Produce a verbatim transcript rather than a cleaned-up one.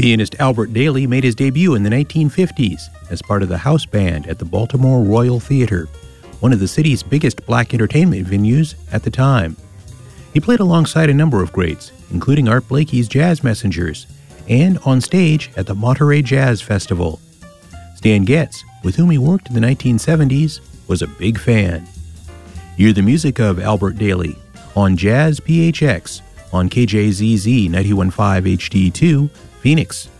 Pianist Albert Daly made his debut in the nineteen fifties as part of the house band at the Baltimore Royal Theater, one of the city's biggest black entertainment venues at the time. He played alongside a number of greats, including Art Blakey's Jazz Messengers, and on stage at the Monterey Jazz Festival. Stan Getz, with whom he worked in the nineteen seventies, was a big fan. Hear the music of Albert Daly on Jazz P H X on K J Z Z ninety-one point five H D two, Phoenix.